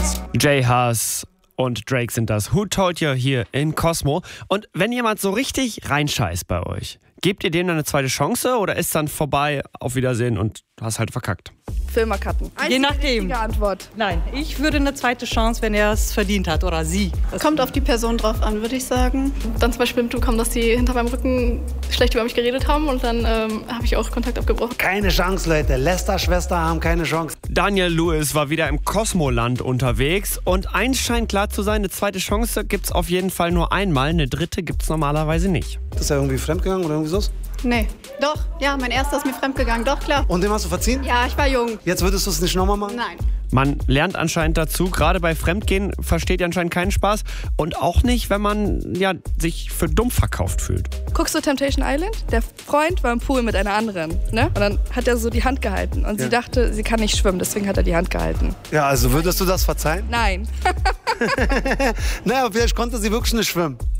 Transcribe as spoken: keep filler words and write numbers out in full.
J Hus und Drake sind das. Who Told You hier in Cosmo. Und wenn jemand so richtig reinscheißt bei euch, gebt ihr dem dann eine zweite Chance oder ist dann vorbei, auf Wiedersehen und hast halt verkackt? Filme cutten. Je nachdem. Antwort. Nein, ich würde eine zweite Chance, wenn er es verdient hat oder sie. Das Kommt auf die Person drauf an, würde ich sagen. Dann zum Beispiel mitbekommen, dass die hinter meinem Rücken schlecht über mich geredet haben und dann ähm, habe ich auch Kontakt abgebrochen. Keine Chance, Leute. Lester-Schwester haben keine Chance. Daniel Lewis war wieder im Kosmoland unterwegs und eins scheint klar zu sein, eine zweite Chance gibt's auf jeden Fall nur einmal, eine dritte gibt's normalerweise nicht. Ist er irgendwie fremdgegangen oder irgendwie so? Nee. Doch, ja, mein erster ist mir fremdgegangen, doch, klar. Und dem hast du verziehen? Ja, ich war jung. Jetzt würdest du es nicht nochmal machen? Nein. Man lernt anscheinend dazu, gerade bei Fremdgehen versteht ihr anscheinend keinen Spaß und auch nicht, wenn man ja, sich für dumm verkauft fühlt. Guckst du Temptation Island? Der Freund war im Pool mit einer anderen, ne? Und dann hat er so die Hand gehalten und Ja. sie dachte, sie kann nicht schwimmen, deswegen hat er die Hand gehalten. Ja, also würdest du das verzeihen? Nein. Naja, vielleicht konnte sie wirklich nicht schwimmen.